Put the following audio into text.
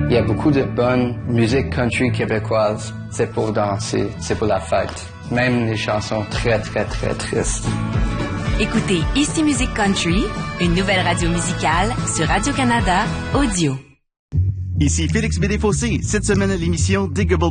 Il y a beaucoup de bonne musique country québécoise. C'est pour danser, c'est pour la fête. Même les chansons très, très, très tristes. Écoutez Ici Musique Country, une nouvelle radio musicale sur Radio-Canada Audio. Ici Félix Bédé-Fossé. Cette semaine à l'émission Diggable